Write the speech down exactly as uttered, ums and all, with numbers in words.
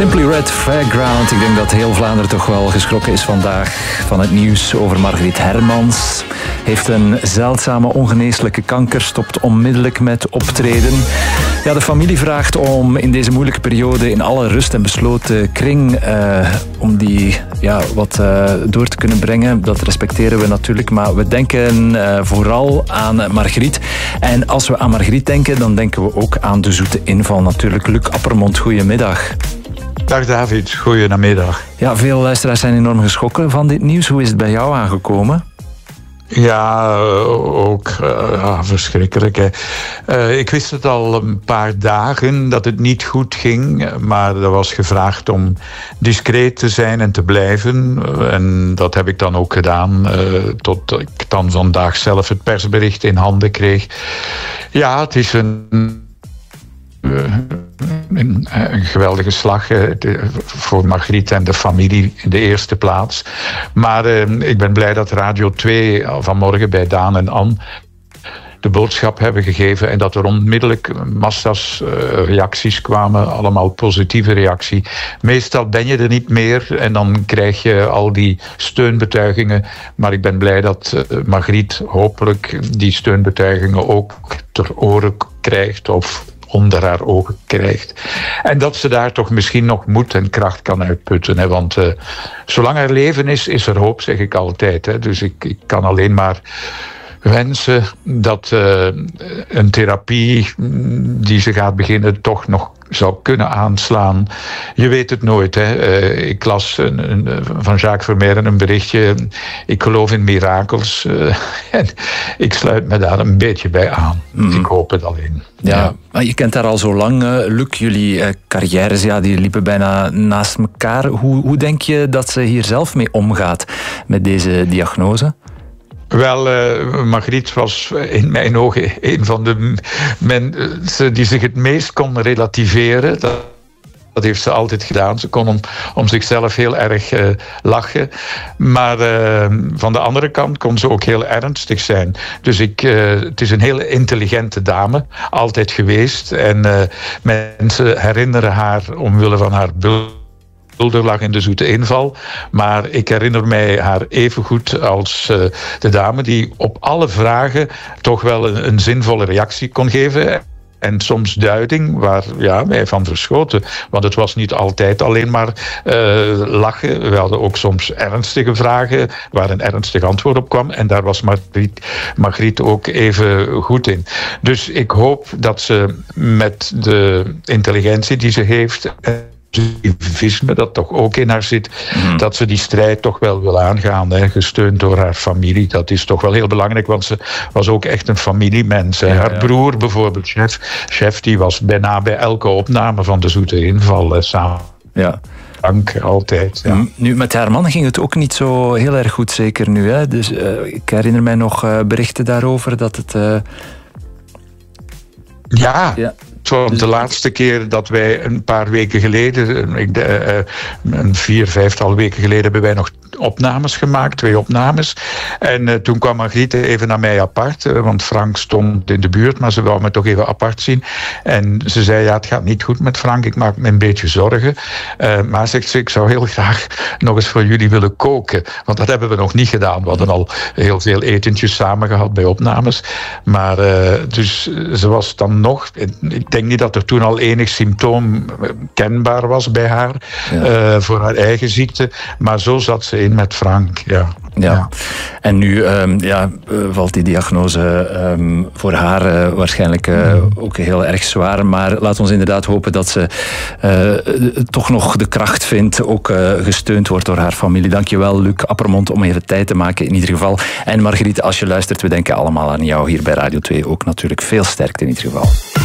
Simply Red, Fairground. Ik denk dat heel Vlaanderen toch wel geschrokken is vandaag van het nieuws over Margriet Hermans. Heeft een zeldzame ongeneeslijke kanker, stopt onmiddellijk met optreden. Ja, de familie vraagt om in deze moeilijke periode in alle rust en besloten kring uh, om die ja, wat uh, door te kunnen brengen. Dat respecteren we natuurlijk, maar we denken uh, vooral aan Margriet. En als we aan Margriet denken, dan denken we ook aan de zoete inval natuurlijk. Luc Appermond, goedemiddag. Dag David, goedemiddag. Ja, veel luisteraars zijn enorm geschrokken van dit nieuws. Hoe is het bij jou aangekomen? Ja, ook uh, verschrikkelijk. Hè. Uh, ik wist het al een paar dagen dat het niet goed ging, maar er was gevraagd om discreet te zijn en te blijven. En dat heb ik dan ook gedaan, uh, tot ik dan vandaag zelf het persbericht in handen kreeg. Ja, het is een... Uh, Een, een geweldige slag uh, de, voor Margriet en de familie in de eerste plaats. Maar uh, ik ben blij dat Radio twee vanmorgen bij Daan en Ann de boodschap hebben gegeven en dat er onmiddellijk massa's uh, reacties kwamen, allemaal positieve reactie. Meestal ben je er niet meer en dan krijg je al die steunbetuigingen. Maar ik ben blij dat uh, Margriet hopelijk die steunbetuigingen ook ter oren krijgt of onder haar ogen krijgt. En dat ze daar toch misschien nog moed en kracht kan uitputten. Hè? Want uh, zolang er leven is, is er hoop, zeg ik altijd. Hè? Dus ik, ik kan alleen maar wensen dat uh, een therapie die ze gaat beginnen toch nog zou kunnen aanslaan. Je weet het nooit. Hè? Uh, ik las een, een, van Jacques Vermeijren een berichtje. Ik geloof in mirakels. Uh, en ik sluit me daar een beetje bij aan. Mm. Ik hoop het alleen. Ja, ja. Maar je kent haar al zo lang, uh, Luc. Jullie uh, carrières ja, die liepen bijna naast elkaar. Hoe, hoe denk je dat ze hier zelf mee omgaat met deze diagnose? Wel, uh, Margriet was in mijn ogen een van de mensen die zich het meest kon relativeren. Dat, dat heeft ze altijd gedaan. Ze kon om, om zichzelf heel erg uh, lachen. Maar uh, van de andere kant kon ze ook heel ernstig zijn. Dus ik, uh, het is een hele intelligente dame, altijd geweest. En uh, mensen herinneren haar omwille van haar bul. lag in de zoete inval. Maar ik herinner mij haar even goed als uh, de dame die op alle vragen toch wel een, een zinvolle reactie kon geven. En soms duiding waar ja, wij van verschoten. Want het was niet altijd alleen maar uh, lachen. We hadden ook soms ernstige vragen waar een ernstig antwoord op kwam. En daar was Margriet, Margriet ook even goed in. Dus ik hoop dat ze met de intelligentie die ze heeft, positivisme dat toch ook in haar zit, mm. dat ze die strijd toch wel wil aangaan, hè, gesteund door haar familie. Dat is toch wel heel belangrijk, want ze was ook echt een familiemens. Hè. Ja, haar ja. broer bijvoorbeeld, chef, chef, die was bijna bij elke opname van de zoete inval hè, samen. Ja. Dank, altijd. Ja. Nu, met haar man ging het ook niet zo heel erg goed, zeker nu. Hè? Dus uh, ik herinner mij nog uh, berichten daarover dat het... Uh... Ja... ja. Want de laatste keer dat wij een paar weken geleden, ik, uh, een vier, vijftal weken geleden, hebben wij nog opnames gemaakt, twee opnames. En uh, toen kwam Margriet even naar mij apart, uh, want Frank stond in de buurt, maar ze wou me toch even apart zien. En ze zei, ja, het gaat niet goed met Frank, ik maak me een beetje zorgen. Uh, maar zegt ze, ik zou heel graag nog eens voor jullie willen koken. Want dat hebben we nog niet gedaan. We hadden al heel veel etentjes samen gehad bij opnames. Maar uh, dus ze was dan nog... Ik denk niet dat er toen al enig symptoom kenbaar was bij haar, ja. uh, voor haar eigen ziekte. Maar zo zat ze in met Frank, ja. Ja. ja. En nu um, ja, uh, valt die diagnose um, voor haar uh, waarschijnlijk uh, mm. ook heel erg zwaar. Maar laat ons inderdaad hopen dat ze uh, toch nog de kracht vindt, ook uh, gesteund wordt door haar familie. Dankjewel, Luc Appermond, om even tijd te maken in ieder geval. En Margriet, als je luistert, we denken allemaal aan jou hier bij Radio twee. Ook natuurlijk veel sterkte in ieder geval.